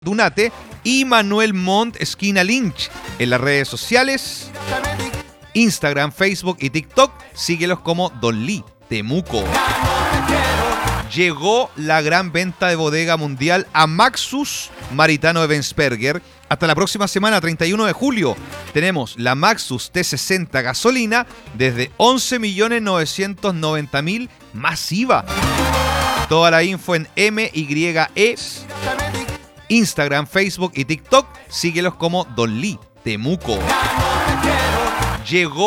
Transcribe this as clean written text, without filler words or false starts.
Dunate y Manuel Montt esquina Lynch en las redes sociales, Instagram, Facebook y TikTok. Síguelos como Don Lee Temuco. Llegó la gran venta de bodega mundial a Maxus Maritano Ebensperger. Hasta la próxima semana, 31 de julio, tenemos la Maxus T60 gasolina desde 11.990.000 más IVA. Toda la info en MYE, Instagram, Facebook y TikTok. Síguelos como Don Lee Temuco. Llegó